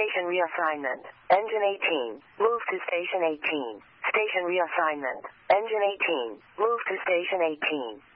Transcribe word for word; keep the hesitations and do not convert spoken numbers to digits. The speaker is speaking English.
Station reassignment. Engine eighteen. Move to Station eighteen. Station reassignment. Engine eighteen. Move to Station eighteen.